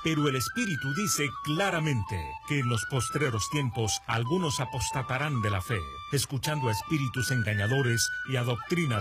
Pero el Espíritu dice claramente que en los postreros tiempos algunos apostatarán de la fe, escuchando a espíritus engañadores y a doctrinas